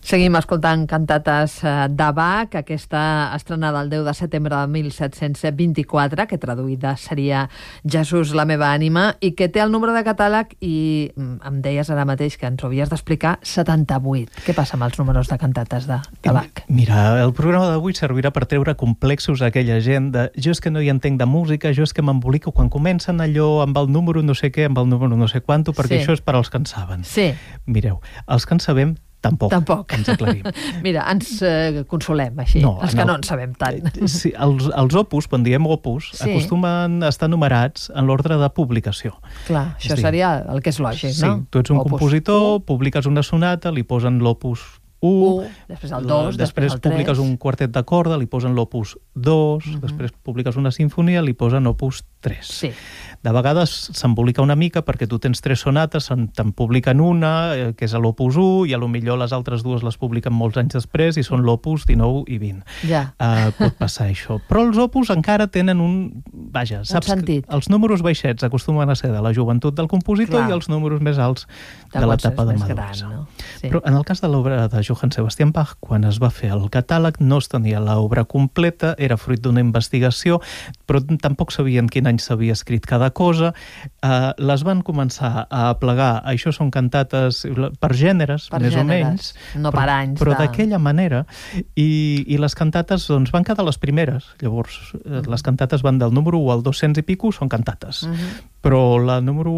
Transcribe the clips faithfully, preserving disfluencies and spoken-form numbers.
Seguim escoltant cantates de Bach, aquesta estrenada el deu de setembre de mil set-cents vint-i-quatre, que traduïda seria Jesús, la meva ànima, i que té el número de catàleg, i em deies ara mateix que ens ho havies d'explicar, setanta-vuit. Què passa amb els números de cantates de, de Bach? Mira, el programa d'avui servirà per treure complexos a aquella gent de jo és que no hi entenc de música, jo és que m'embolico quan comencen allò amb el número no sé què, amb el número no sé quanto, perquè Sí. això és per als que en saben. Sí. Mireu, els que en sabem Tampoc, Tampoc. ens aclarim. Mira, ens eh, consolem així, No, els que no. no en sabem tant. Sí, els, els opus, quan diem opus, Sí. acostumen a estar numerats en l'ordre de publicació. Clar, això Sí. seria el que és lògic, Sí, no? tu ets un Opus compositor, u, publiques una sonata, li posen l'opus u, u, després el dos, després després el tres. publiques un quartet de corda, li posen l'opus dos, Mhm. després publiques una sinfonia, li posen opus tres. Sí. De vegades s'embolica una mica perquè tu tens tres sonates, se'n- te'n publiquen una, eh, que és l'opus u, i a lo millor les altres dues les publiquen molts anys després i són l'opus dinou i vint. Ja. Uh, pot passar això. Però els opus encara tenen un... Vaja, saps sentit. que els números baixets acostumen a ser de la joventut del compositor Clar. i els números més alts de, De l'etapa quan de és més maduresa. gran, no? Sí. Però en el cas de l'obra de Johann Sebastian Bach, quan es va fer el catàleg, no es tenia l'obra completa, era fruit d'una investigació, però tampoc sabien quin any s'havia escrit cada cosa. Uh, les van començar a plegar. Això són cantates per gèneres, Per més gèneres, o menys. no per però, anys Però de- d'aquella manera. I, I les cantates doncs, van quedar les primeres. Llavors, eh, les cantates van del número u al dos-cents i pico, són cantates. Mhm. Però la número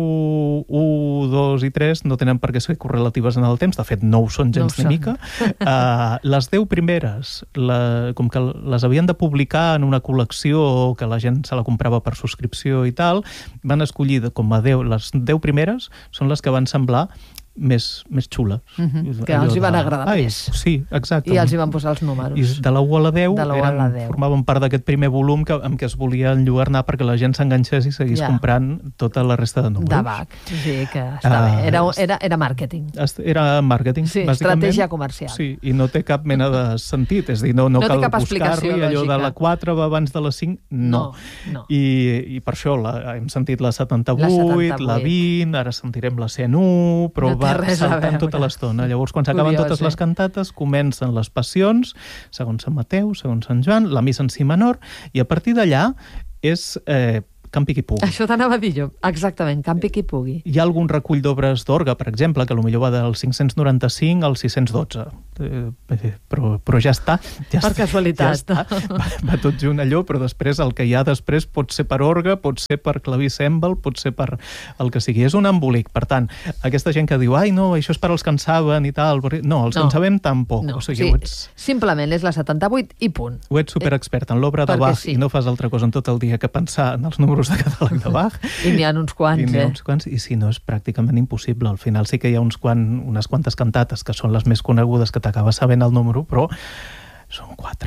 u, dos i tres no tenen per què ser correlatives en el temps. De fet, no ho són gens No ho ni són. mica. Uh, les deu primeres, la, com que les havien de publicar en una col·lecció que la gent se la comprava per subscripció i tal, van escollir de- com a deu, les deu primeres són les que van semblar més, més xules. Mhm, que Allò els hi van de- agradar Ai, més. Sí, exacte. I els hi van posar els números. I de la u a la deu, De la u a eren, la deu. formaven part d'aquest primer volum que, amb què es volia enlluernar perquè la gent s'enganxés i seguís Ja. comprant tota la resta de números. De Bach. Sí, que està Ah, bé. Era, era, era màrqueting. Est- Era màrqueting, Sí, bàsicament. estratègia comercial. Sí, i no té cap mena de sentit. És a dir, no, no, No té cal cap explicació buscar-li allò lògica. de la quatre va abans de la cinc. No. No, no. I, I per això la, hem sentit la setanta-vuit, La la, setanta-vuit. la vint, ara sentirem la cent u, però No té va res a saltant veure. tota l'estona. Llavors, quan s'acaben Curiós, totes eh? les cantates, comencen les passions, segons Sant Mateu, segons Sant Joan, la missa en si menor, i a partir d'allà és eh, campi qui pugui. Això t'anava a dir jo. Exactament, campi qui pugui. Hi ha algun recull d'obres d'orgue, per exemple, que potser va del cinc-cents noranta-cinc al sis-cents dotze. Eh, però, però ja està. Ja Per està, casualitat. Ja està. Va, va tot junt allò, però després el que hi ha després pot ser per orgue, pot ser per clavicèmbal, pot ser per el que sigui. És un embolic. Per tant, aquesta gent que diu ai, no, això és per als que en saben i tal. No, els que No. en sabem tampoc. No, O sigui, sí, ho ets, simplement és la setanta-vuit i punt. ho ets superexpert en l'obra de perquè Bach sí. i no fas altra cosa en tot el dia que pensar en els números de catàleg de Bach. I n'hi ha uns quants, I n'hi ha eh? uns quants, i si no és pràcticament impossible. Al final sí que hi ha uns quan, unes quantes cantates que són les més conegudes que t'acabes sabent el número, però són quatre.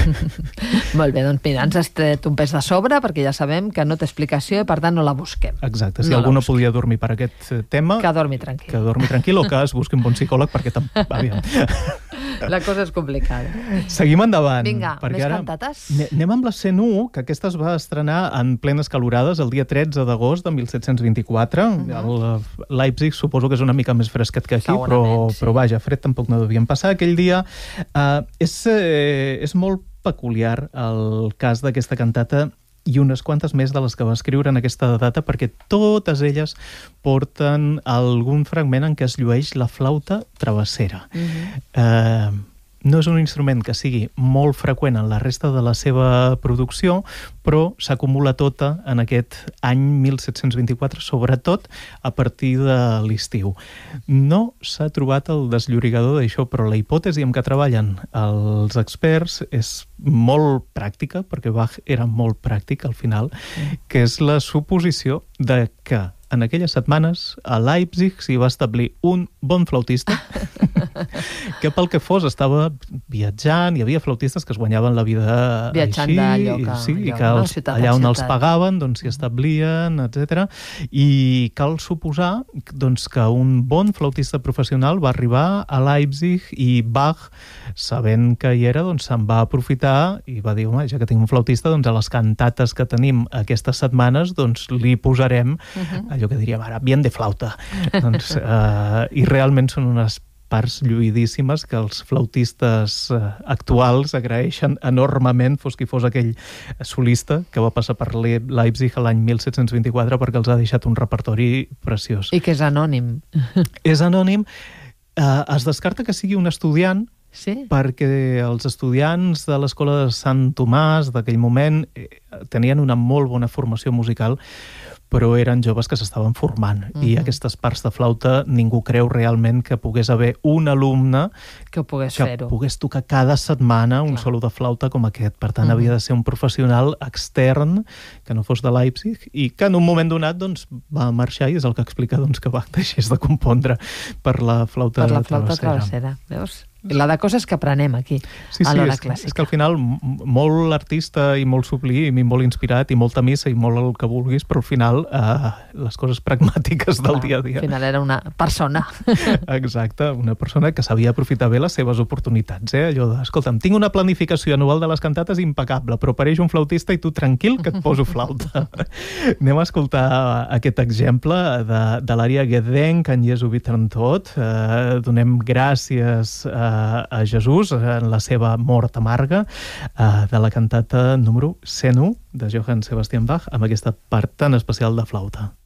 Molt bé, doncs mira, ens has tret un pes de sobre perquè ja sabem que no té explicació i per tant no la busquem. Exacte, si No la algú no busquem. podia dormir per aquest eh, tema, Que dormi tranquil. que dormi tranquil o que es busqui un bon psicòleg perquè tampoc... Aviam. La cosa és complicada. Seguim endavant. Vinga, perquè més ara cantates? ne- Anem amb la cent u, que aquesta es va estrenar en plenes calorades el dia tretze d'agost de mil set-cents vint-i-quatre. El eh, Leipzig suposo que és una mica més fresquet que aquí, però, Segurament, sí. però vaja, fred tampoc no devien passar aquell dia. Uh, és, eh, és molt peculiar el cas d'aquesta cantata i unes quantes més de les que va escriure en aquesta data, perquè totes elles porten algun fragment en què es llueix la flauta travessera. Mhm. Eh, no és un instrument que sigui molt freqüent en la resta de la seva producció, però s'acumula tota en aquest any mil set-cents vint-i-quatre, sobretot a partir de l'estiu. No s'ha trobat el desllorigador d'això, però la hipòtesi amb què treballen els experts és molt pràctica, perquè Bach era molt pràctic al final, que és la suposició de que en aquelles setmanes a Leipzig s'hi va establir un bon flautista que pel que fos estava viatjant, hi havia flautistes que es guanyaven la vida Viatjant així, d'allò que- sí, i allò, que no? els, Ciutat allà en on els ciutat. pagaven doncs s'hi establien, etcètera. I cal suposar doncs, que un bon flautista professional va arribar a Leipzig i Bach, sabent que hi era, doncs se'n va aprofitar i va dir, home, ja que tinc un flautista, doncs a les cantates que tenim aquestes setmanes doncs li posarem allò que diríem ara, bien de flauta. doncs, eh, I realment són unes parts lluïdíssimes que els flautistes eh, actuals agraeixen enormement, fos qui fos aquell solista que va passar per Leipzig l'any mil set-cents vint-i-quatre, perquè els ha deixat un repertori preciós. I que és anònim. És anònim. Eh, es descarta que sigui un estudiant, sí? Perquè els estudiants de l'escola de Sant Tomàs d'aquell moment eh, tenien una molt bona formació musical, però eren joves que s'estaven formant. Uh-huh. I aquestes parts de flauta ningú creu realment que pogués haver un alumne que pogués que fer-ho. pogués tocar cada setmana un Clar. solo de flauta com aquest. Per tant, Uh-huh. havia de ser un professional extern, que no fos de Leipzig, i que en un moment donat doncs, va marxar, i és el que explica doncs, que va deixés de compondre per la flauta, per la flauta travessera. travessera. Veus? I la de coses que aprenem aquí, Sí, a sí, l'hora és, clàssica. és que al final m- molt artista i molt sublim i molt inspirat i molta missa i molt el que vulguis, però al final eh, les coses pragmàtiques del Clar, dia a dia. Al final era una persona. Exacte, una persona que sabia aprofitar bé les seves oportunitats, eh? Allò de, escolta'm, tinc una planificació anual de les cantates impecable, però apareix un flautista i tu tranquil que et poso flauta. Anem a escoltar aquest exemple de, de l'ària Gedenk an Jesu bittern Tod. Eh, donem gràcies eh, a Jesús en la seva mort amarga, eh, de la cantata número cent u de Johann Sebastian Bach, amb aquesta part tan especial de flauta.